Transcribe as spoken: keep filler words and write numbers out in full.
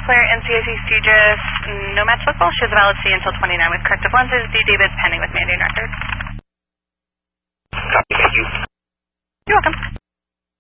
player, N C A C Stegis, no match football. She has a valid C until twenty-nine with corrective lenses. D. Davis pending with Mandarin record.